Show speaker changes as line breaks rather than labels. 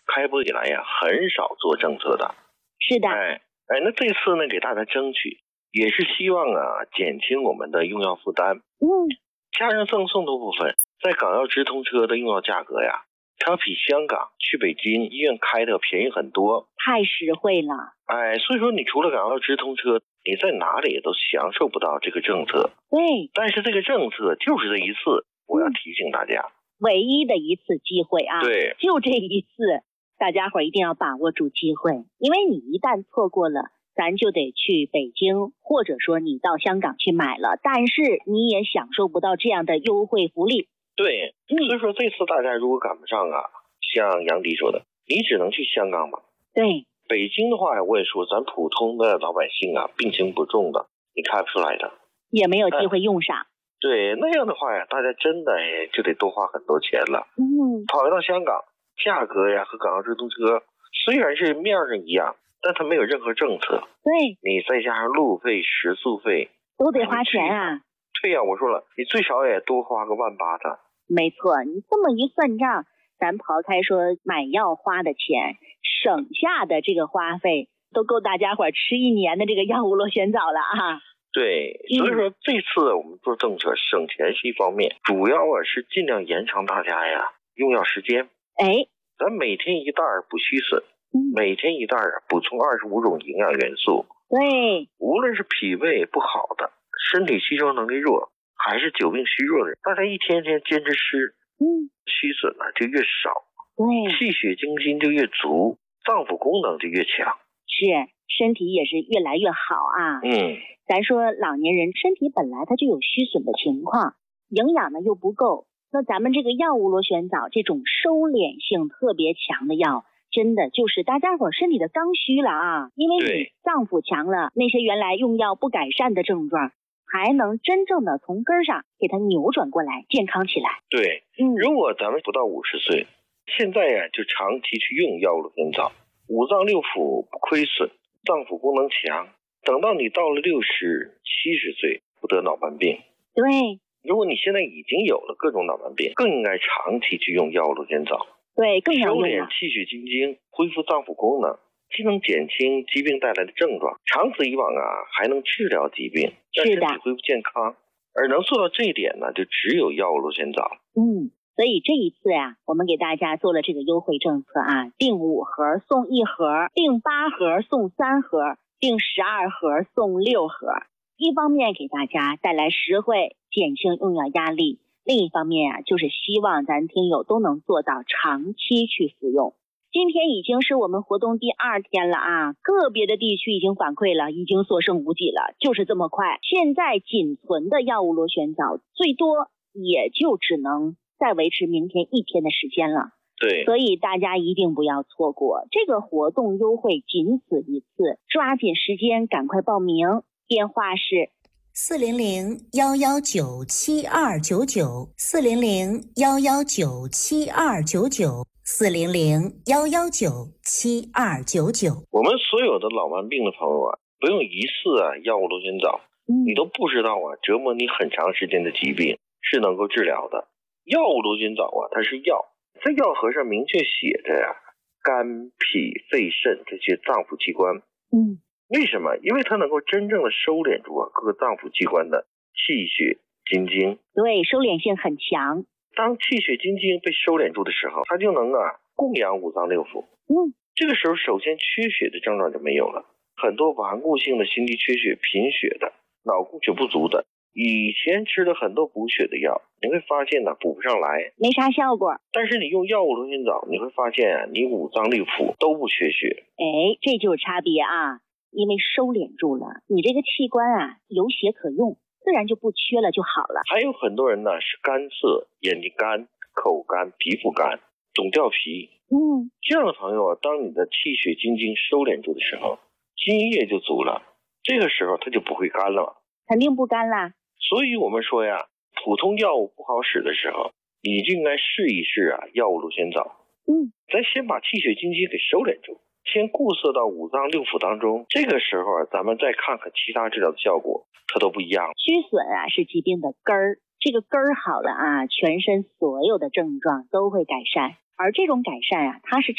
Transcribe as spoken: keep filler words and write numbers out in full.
开播以来呀，很少做政策的。
是的。
哎哎，那这次呢，给大家争取，也是希望啊，减轻我们的用药负担。
嗯，
家人赠送的部分，在港药直通车的用药价格呀，它比香港去北京医院开的便宜很多，
太实惠了。
哎，所以说你除了港药直通车，你在哪里都享受不到这个政策。
对，
但是这个政策就是这一次，我要提醒大家，
嗯、唯一的一次机会啊，
对，
就这一次，大家伙一定要把握住机会，因为你一旦错过了，咱就得去北京，或者说你到香港去买了，但是你也享受不到这样的优惠福利。
对，所以说这次大家如果赶不上啊，像杨迪说的，你只能去香港嘛。
对，
北京的话，我也说咱普通的老百姓啊，病情不重的，你开不出来的，
也没有机会用上。
哎、对，那样的话呀，大家真的哎就得多花很多钱了。
嗯，
跑到香港，价格呀和港澳直通车虽然是面上一样，但它没有任何政策。
对，
你再加上路费、食宿费
都得花钱啊。
对呀、啊，我说了，你最少也多花个万八的。
没错，你这么一算账，咱刨开说买药花的钱，省下的这个花费都够大家伙吃一年的这个药物螺旋藻了啊。
对，所以说这次我们做政策省钱是一方面，主要啊是尽量延长大家呀用药时间。
哎，
咱每天一袋补虚损，
嗯、
每天一袋啊补充二十五种营养元素。
对，
无论是脾胃不好的，身体吸收能力弱，还是久病虚弱的人，大家一天天坚持吃，
嗯，
虚损呢就越少，
对，
气血精津就越足，脏腑功能就越强，
是身体也是越来越好啊。
嗯，
咱说老年人身体本来它就有虚损的情况，营养呢又不够，那咱们这个药物螺旋藻这种收敛性特别强的药，真的就是大家伙身体的刚需了啊！因为你脏腑强了，那些原来用药不改善的症状，还能真正的从根上给它扭转过来，健康起来。
对，
嗯，
如果咱们不到五十岁，现在呀就长期去用药物螺旋藻，五脏六腑不亏损，脏腑功能强，等到你到了六十、七十岁，不得脑斑病。
对，
如果你现在已经有了各种脑斑病，更应该长期去用药物螺旋藻。
对，更要用
收敛气血精津，恢复脏腑功能，既能减轻疾病带来的症状，长此以往啊，还能治疗疾病，让身体恢复健康。而能做到这一点呢，就只有药物螺旋藻。
嗯，所以这一次啊，我们给大家做了这个优惠政策啊，订五盒送一盒，订八盒送三盒，订十二盒送六盒。一方面给大家带来实惠，减轻用药压力。另一方面啊，就是希望咱听友都能做到长期去服用。今天已经是我们活动第二天了啊，个别的地区已经反馈了，已经所剩无几了，就是这么快。现在仅存的药物螺旋藻最多也就只能再维持明天一天的时间了。
对，
所以大家一定不要错过这个活动，优惠仅此一次，抓紧时间赶快报名。电话是
四零零幺幺九七二九九，四零零幺幺九七二九九，四零零幺幺九七二九九。
我们所有的老慢病的朋友啊，不用一次啊药物螺旋藻，
嗯、
你都不知道啊，折磨你很长时间的疾病是能够治疗的。药物螺旋藻啊，它是药，在药盒上明确写着呀、啊，肝、脾、肺、肾这些脏腑器官。
嗯。
为什么？因为它能够真正的收敛住啊各个脏腑器官的气血精津。
对，收敛性很强。
当气血精津被收敛住的时候，它就能啊供养五脏六腑。
嗯，
这个时候首先缺血的症状就没有了，很多顽固性的心肌缺血、贫血的、脑供血不足的，以前吃了很多补血的药，你会发现呢补不上来，
没啥效果。
但是你用药物螺旋藻，你会发现啊你五脏六腑都不缺血。
哎，这就是差别啊。因为收敛住了，你这个器官啊有血可用，自然就不缺了就好了。
还有很多人呢是干涩、眼睛干、口干、皮肤干、总掉皮。
嗯，
这样的朋友啊，当你的气血精津收敛住的时候，津液就足了，这个时候它就不会干了嘛。
肯定不干啦。
所以我们说呀，普通药物不好使的时候，你就应该试一试啊药物螺旋藻。
嗯，
咱先把气血精津给收敛住，先固摄到五脏六腑当中，这个时候啊，咱们再看看其他治疗的效果，它都不一样。
虚损啊是疾病的根儿，这个根儿好了啊，全身所有的症状都会改善。而这种改善啊，它是